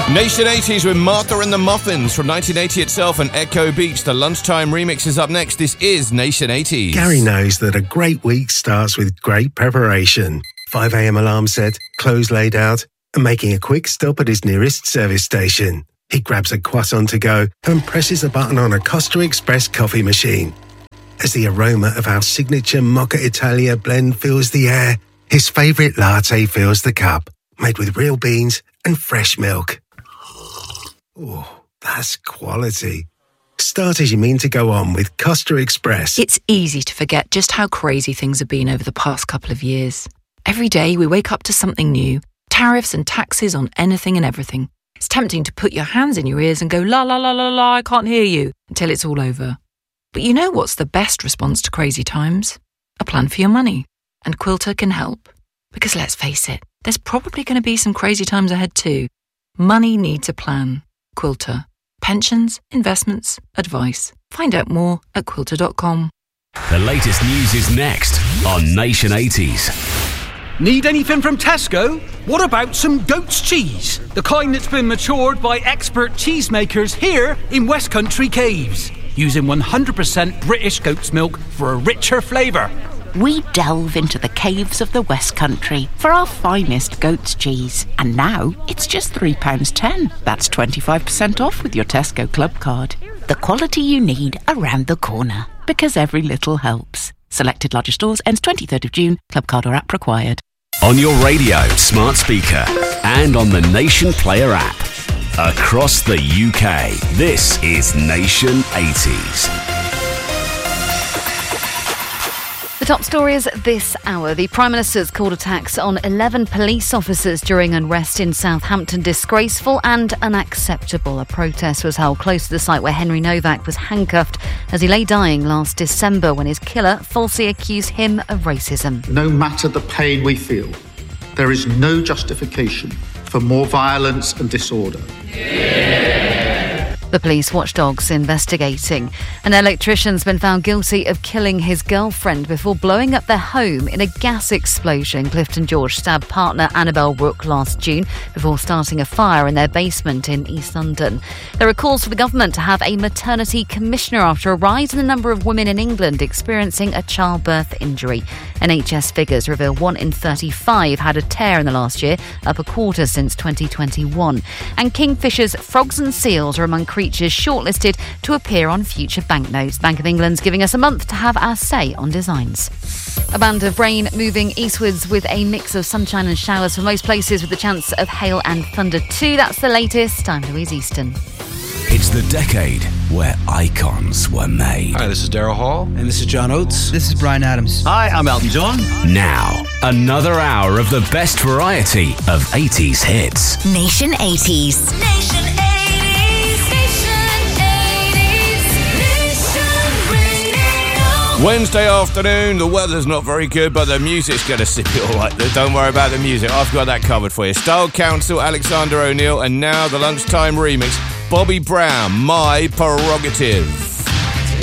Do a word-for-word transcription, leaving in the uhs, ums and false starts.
Nation eighties with Martha and the Muffins from nineteen eighty itself and Echo Beach. The lunchtime remix is up next. This is Nation eighties. Gary knows that a great week starts with great preparation. five a.m. alarm set, clothes laid out, and making a quick stop at his nearest service station. He grabs a croissant to go and presses a button on a Costa Express coffee machine. As the aroma of our signature Mocha Italia blend fills the air, his favourite latte fills the cup, made with real beans and fresh milk. Oh, that's quality. Start as you mean to go on with Costa Express. It's easy to forget just how crazy things have been over the past couple of years. Every day we wake up to something new, tariffs and taxes on anything and everything. It's tempting to put your hands in your ears and go, la la la la la, I can't hear you, until it's all over. But you know what's the best response to crazy times? A plan for your money. And Quilter can help. Because let's face it, there's probably going to be some crazy times ahead too. Money needs a plan. Quilter. Pensions, investments, advice. Find out more at quilter dot com. The latest news is next on Nation eighties. Need anything from Tesco? What about some goat's cheese? The kind that's been matured by expert cheesemakers here in West Country Caves, using one hundred percent British goat's milk for a richer flavour. We delve into the caves of the West Country for our finest goat's cheese. And now it's just three pounds ten. That's twenty-five percent off with your Tesco Club card. The quality you need around the corner. Because every little helps. Selected larger stores ends twenty-third of June. Club card or app required. On your radio, smart speaker, and on the Nation Player app. Across the U K, this is Nation eighties. The top stories this hour. The Prime Minister's called attacks on eleven police officers during unrest in Southampton disgraceful and unacceptable. A protest was held close to the site where Henry Novak was handcuffed as he lay dying last December when his killer falsely accused him of racism. No matter the pain we feel, there is no justification for more violence and disorder. The police watchdog's investigating. An electrician's been found guilty of killing his girlfriend before blowing up their home in a gas explosion. Clifton George stabbed partner Annabelle Rook last June before starting a fire in their basement in East London. There are calls for the government to have a maternity commissioner after a rise in the number of women in England experiencing a childbirth injury. N H S figures reveal one in thirty-five had a tear in the last year, up a quarter since twenty twenty-one. And Kingfisher's frogs and seals are among creatures shortlisted to appear on future banknotes. Bank of England's giving us a month to have our say on designs. A band of rain moving eastwards with a mix of sunshine and showers for most places with the chance of hail and thunder too. That's the latest. I'm Louise Easton. It's the decade where icons were made. Hi, this is Daryl Hall. And this is John Oates. This is Bryan Adams. Hi, I'm Elton John. Now, another hour of the best variety of eighties hits. Nation eighties. Nation eighties. Nation eighties. Nation Radio. Wednesday afternoon, the weather's not very good, but the music's going to sip it all right. Don't worry about the music. I've got that covered for you. Style Council, Alexander O'Neill, and now the lunchtime remix, Bobby Brown, My Prerogative.